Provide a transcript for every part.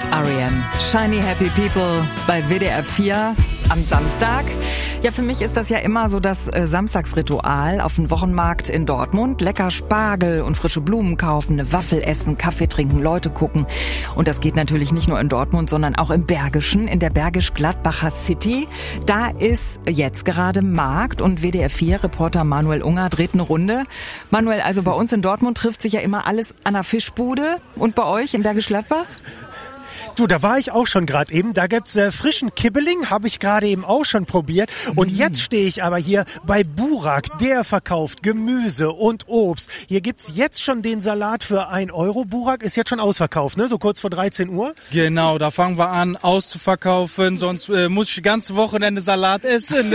R.E.M. Shiny Happy People bei WDR 4 am Samstag. Ja, für mich ist das ja immer so das Samstagsritual auf dem Wochenmarkt in Dortmund. Lecker Spargel und frische Blumen kaufen, eine Waffel essen, Kaffee trinken, Leute gucken. Und das geht natürlich nicht nur in Dortmund, sondern auch im Bergischen, in der Bergisch-Gladbacher City. Da ist jetzt gerade Markt und WDR 4-Reporter Manuel Unger dreht eine Runde. Manuel, also bei uns in Dortmund trifft sich ja immer alles an der Fischbude. Und bei euch in Bergisch Gladbach? Du, da war ich auch schon gerade eben. Da gibt's frischen Kibbeling, habe ich gerade eben auch schon probiert. Und jetzt stehe ich aber hier bei Burak. Der verkauft Gemüse und Obst. Hier gibt's jetzt schon den Salat für 1 Euro. Burak ist jetzt schon ausverkauft, ne? So kurz vor 13 Uhr. Genau, da fangen wir an auszuverkaufen. Sonst muss ich die ganze Wochenende Salat essen.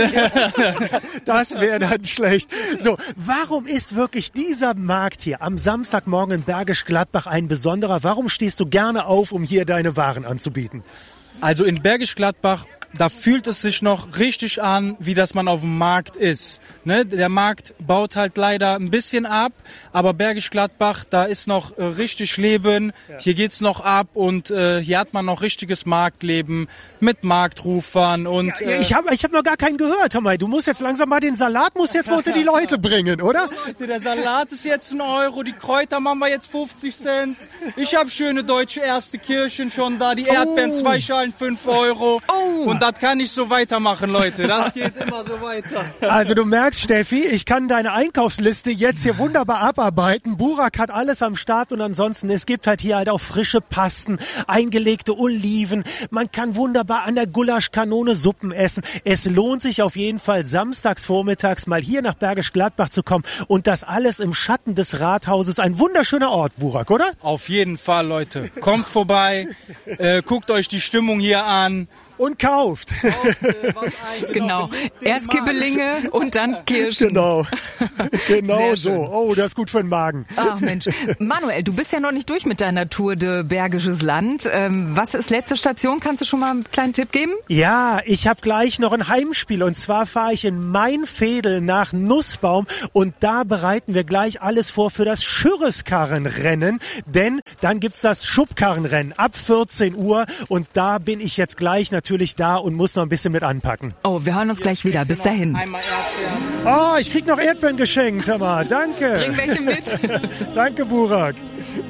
Das wäre dann schlecht. So, warum ist wirklich dieser Markt hier am Samstagmorgen in Bergisch Gladbach ein besonderer? Warum stehst du gerne auf, um hier deine Waren anzubieten? Also in Bergisch Gladbach, da fühlt es sich noch richtig an, wie dass man auf dem Markt ist. Ne? Der Markt baut halt leider ein bisschen ab, aber Bergisch Gladbach, da ist noch richtig Leben. Ja. Hier geht's noch ab und hier hat man noch richtiges Marktleben mit Marktrufern und. Ja, ich hab noch gar keinen gehört, Hamay. Du musst jetzt langsam mal den Salat unter die Leute bringen, oder? Leute, der Salat ist jetzt 1 Euro, die Kräuter machen wir jetzt 50 Cent. Ich habe schöne deutsche erste Kirchen schon da, die Erdbeeren 2 Schalen 5 Euro. Und das kann ich so weitermachen, Leute. Das geht immer so weiter. Also du merkst, Steffi, ich kann deine Einkaufsliste jetzt hier wunderbar abarbeiten. Burak hat alles am Start und ansonsten, es gibt halt hier halt auch frische Pasten, eingelegte Oliven. Man kann wunderbar an der Gulaschkanone Suppen essen. Es lohnt sich auf jeden Fall, samstags vormittags mal hier nach Bergisch Gladbach zu kommen und das alles im Schatten des Rathauses. Ein wunderschöner Ort, Burak, oder? Auf jeden Fall, Leute. Kommt vorbei, guckt euch die Stimmung hier an. Und kauft. Genau. Erst Kibbelinge und dann Kirschen. Genau so. Oh, das ist gut für den Magen. Ach Mensch. Manuel, du bist ja noch nicht durch mit deiner Tour de Bergisches Land. Was ist letzte Station? Kannst du schon mal einen kleinen Tipp geben? Ja, ich habe gleich noch ein Heimspiel. Und zwar fahre ich in Mainveedel nach Nussbaum. Und da bereiten wir gleich alles vor für das Schürreskarrenrennen. Denn dann gibt's das Schubkarrenrennen ab 14 Uhr. Und da bin ich jetzt gleich natürlich da und muss noch ein bisschen mit anpacken. Oh, wir hören uns gleich wieder. Bis dahin. Oh, ich krieg noch Erdbeeren geschenkt, hör mal. Danke. Bring welche mit. Danke, Burak.